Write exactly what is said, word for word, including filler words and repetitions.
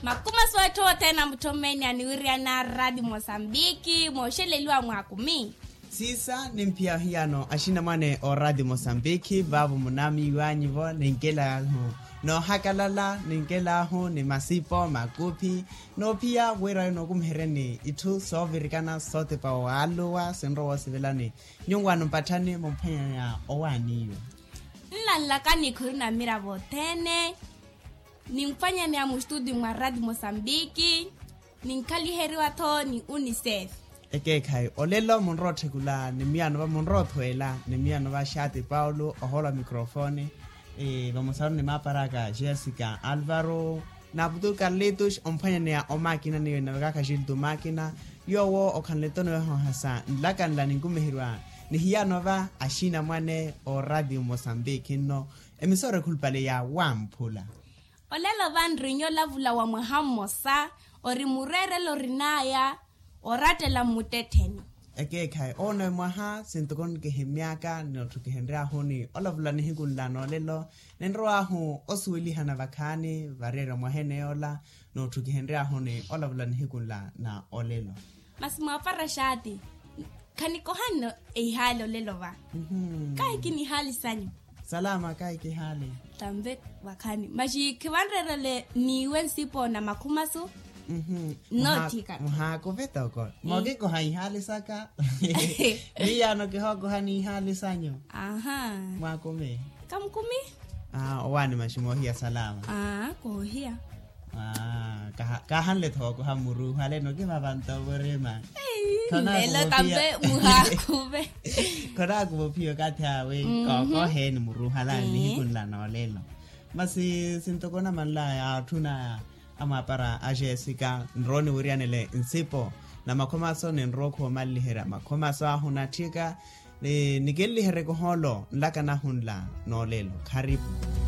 Makuma soto tena mtomeni aniwiria na Radio Mozambiki mosheleliwa mwakumi. Sisa ni mpia hiano ashina mane o Radio Mozambiki babu munami wanyivo ninkela ho no hakalala ninkela ho ni masipo makupi no pia wera no kumhereni itu so virikana sote pa walwa senro wasivelani nyungwano patani mompenya ya owaniyo nla kani kurina mirabo tene nimfanya ni amustudi mwa Radio Mozambiki ninkali heriwa to ni UNICEF eke kai olelo monrothe kula ni miano ba monrothwela ni miano ba Shati Paulo ohola microphone eh vamos a ni maparaka Jessica Alvaro na Abdul Carlitos omfanya ni o makina ni na ga kashildo makina yowo okanleto no hasa lakan la ningumehirwa ni hiano ba ashina mwane o Radio Mozambiki no emisore kulpale ya wampula olelo van rinyo lavula wa Muhammosa orimurere lorinaya orate la muteteni eke kai ono maha sintokon ke hemiaka no tukihendra honi olavula ni higulla no lelo nenro ahu oswili hana vakani varera mohene ola no tukihendra honi olavula ni higulla na olelo masimo farashati kaniko hano e halo lelo va mhm kai kini hali sanyo salama kai ki hali tambe wakani maji kiwanrele ni wensipo na makumasu mhm no tika ha ko veto ko moge ko hai hali saka iya no ke hoko hani hali sanyo aha mwakome kamkumi ah wani mashimo hiya salama ah ko hiya ah ka ka hanle thoko hamuru hale no ke mabanta borema lelo tambe muhakube kora ko pio ka thawe ko ko hen muru hala ni kunla no lelo masi sintokona manla ya tuna ama para a Jessica nroni urianele insipo na makomaso nenroko malihera makomaso ahunatika ni nigeli hereko holo laka na hunla no lelo karibu